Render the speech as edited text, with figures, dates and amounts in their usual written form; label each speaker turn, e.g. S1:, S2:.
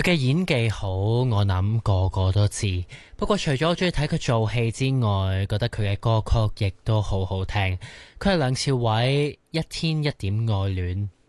S1: 佢嘅演技好，我諗個個都知。不過除咗我中意睇佢做戲之外，覺得佢嘅歌曲亦都好好聽。佢係梁朝偉《一天一點愛戀》。